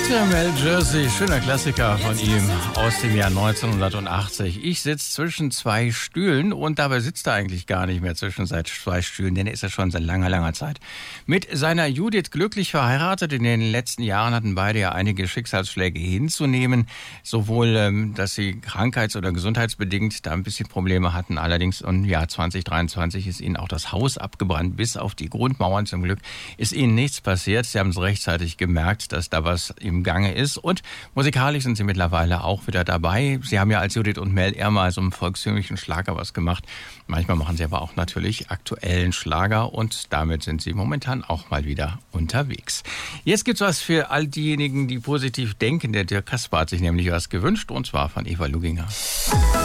Der Mel Jersey, schöner Klassiker von ihm aus dem Jahr 1980. Ich sitze zwischen zwei Stühlen und dabei sitzt er eigentlich gar nicht mehr zwischen zwei Stühlen, denn er ist ja schon seit langer Zeit mit seiner Judith glücklich verheiratet. In den letzten Jahren hatten beide ja einige Schicksalsschläge hinzunehmen, sowohl, dass sie krankheits- oder gesundheitsbedingt da ein bisschen Probleme hatten. Allerdings im Jahr 2023 ist ihnen auch das Haus abgebrannt, bis auf die Grundmauern. Zum Glück ist ihnen nichts passiert. Sie haben es rechtzeitig gemerkt, dass da was im Gange ist. Und musikalisch sind sie mittlerweile auch wieder dabei. Sie haben ja als Judith und Mel eher mal so einen volkstümlichen Schlager was gemacht. Manchmal machen sie aber auch natürlich aktuellen Schlager und damit sind sie momentan auch mal wieder unterwegs. Jetzt gibt's was für all diejenigen, die positiv denken. Der Dirk Kasper hat sich nämlich was gewünscht und zwar von Eva Luginger.